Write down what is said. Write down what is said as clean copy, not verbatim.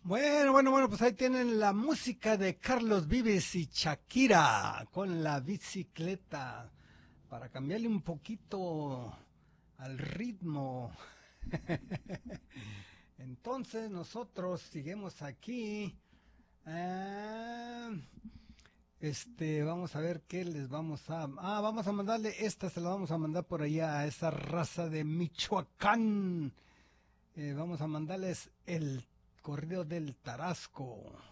Bueno, pues ahí tienen la música de Carlos Vives y Shakira con la bicicleta para cambiarle un poquito al ritmo. Entonces nosotros seguimos aquí. Ah, vamos a ver qué les vamos a... vamos a mandarle esta, se la vamos a mandar por allá a esa raza de Michoacán. Vamos a mandarles el corrido del Tarasco.